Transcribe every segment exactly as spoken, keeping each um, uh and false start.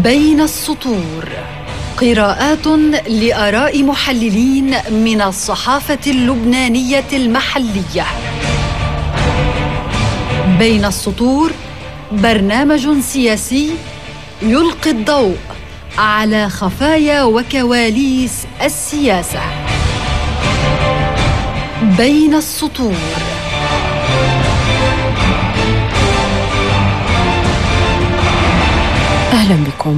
بين السطور، قراءات لآراء محللين من الصحافة اللبنانية المحلية. بين السطور برنامج سياسي يلقي الضوء على خفايا وكواليس السياسة. بين السطور. أهلا بكم.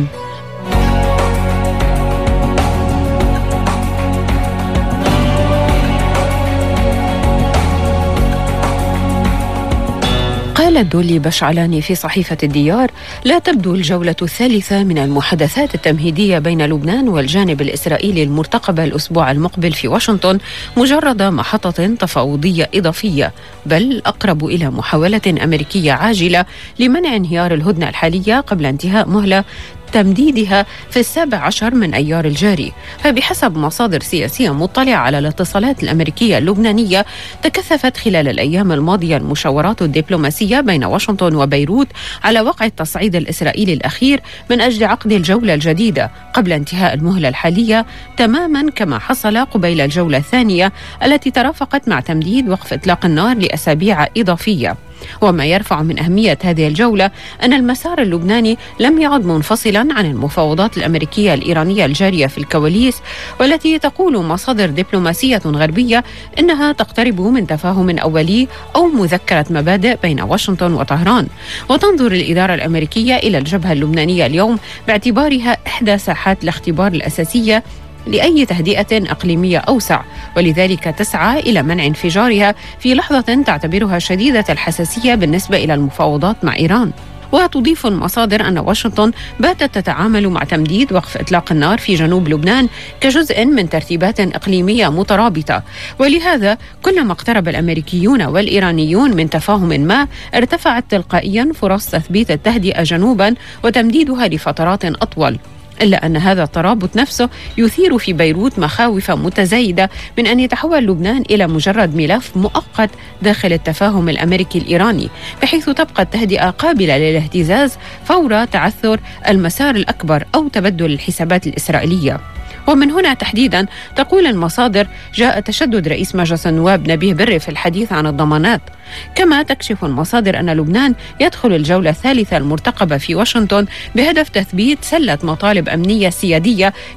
قال دولي بشعلاني في صحيفة الديار: لا تبدو الجولة الثالثة من المحادثات التمهيدية بين لبنان والجانب الإسرائيلي المرتقبة الأسبوع المقبل في واشنطن مجرد محطة تفاوضية إضافية، بل أقرب إلى محاولة أمريكية عاجلة لمنع انهيار الهدنة الحالية قبل انتهاء مهلة تمديدها في السابع عشر من أيار الجاري. فبحسب مصادر سياسية مطلعة على الاتصالات الأمريكية اللبنانية، تكثفت خلال الأيام الماضية المشاورات الدبلوماسية بين واشنطن وبيروت على وقع التصعيد الإسرائيلي الأخير من أجل عقد الجولة الجديدة قبل انتهاء المهلة الحالية، تماما كما حصل قبيل الجولة الثانية التي ترافقت مع تمديد وقف إطلاق النار لأسابيع إضافية. وما يرفع من أهمية هذه الجولة أن المسار اللبناني لم يعد منفصلا عن المفاوضات الأمريكية الإيرانية الجارية في الكواليس، والتي تقول مصادر دبلوماسية غربية إنها تقترب من تفاهم أولي أو مذكرة مبادئ بين واشنطن وطهران. وتنظر الإدارة الأمريكية إلى الجبهة اللبنانية اليوم باعتبارها إحدى ساحات الاختبار الأساسية لأي تهدئة إقليمية أوسع، ولذلك تسعى إلى منع انفجارها في لحظة تعتبرها شديدة الحساسية بالنسبة إلى المفاوضات مع إيران. وتضيف المصادر أن واشنطن باتت تتعامل مع تمديد وقف إطلاق النار في جنوب لبنان كجزء من ترتيبات إقليمية مترابطة، ولهذا كلما اقترب الأمريكيون والإيرانيون من تفاهم ما، ارتفعت تلقائيا فرص تثبيت التهدئة جنوبا وتمديدها لفترات أطول. إلا أن هذا الترابط نفسه يثير في بيروت مخاوف متزايدة من أن يتحول لبنان إلى مجرد ملف مؤقت داخل التفاهم الأمريكي الإيراني، بحيث تبقى التهدئة قابلة للاهتزاز فور تعثر المسار الأكبر أو تبدل الحسابات الإسرائيلية. ومن هنا تحديدا تقول المصادر جاء تشدد رئيس مجلس النواب نبيه بري في الحديث عن الضمانات. كما تكشف المصادر أن لبنان يدخل الجولة الثالثة المرتقبة في واشنطن بهدف تثبيت سلة مطالب أمنية سيادية